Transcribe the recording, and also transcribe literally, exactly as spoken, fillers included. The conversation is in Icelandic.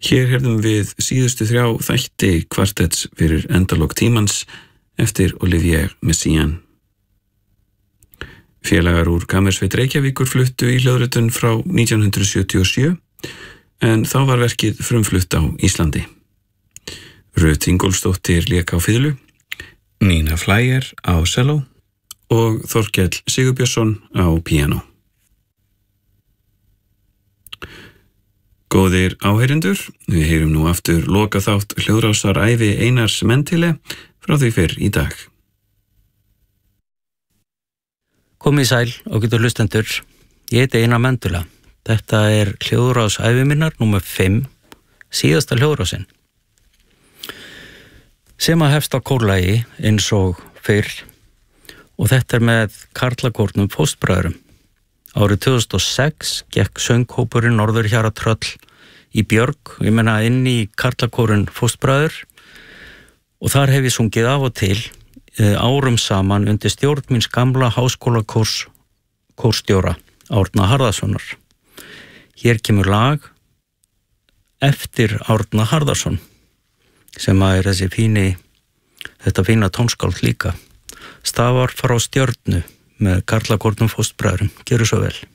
Hér heyrðum við síðustu þrjá þætti kvartetts fyrir endalok tímans eftir Olivier Messiaen. Félagar úr Kammersveit Reykjavíkur fluttu í hljóðritun frá nítján hundrað sjötíu og sjö, en þá var verkið frumflutt á Íslandi. Ruth Ingólfsdóttir lék á fiðlu, Nína Flyer á selló og Þorkell Sigurbjörnsson á píanó. Góðir áheyrendur, við heyrum nú aftur lokaþátt hljóðrásar ævi Einars Mentile frá því fyrr í dag. Komið sæl og getur hlustendur, ég heiti Einar Mentula. Þetta er hljóðrás ævi minnar númer fimm, síðasta hljóðrásin. Sem að hefst á kórlagi eins og fyrr og þetta er með karlakórnum Fóstbræðrum. Árið tvö þúsund og sex gekk sönghópurinn Norður Hjara Tröll í Björg, ég menna inn í karlakórinn Fóstbræður og þar hef ég sungið af og til e, árum saman undir stjórn míns gamla háskólakórs kórstjóra Árna Harðarssonar. Hér kemur lag eftir Árna Harðarsson sem að er þessi fíni, þetta fína tónskáld líka. Stafar frá stjörnu með karlakórnum Fóstbræðrum. Gerðu svo vel.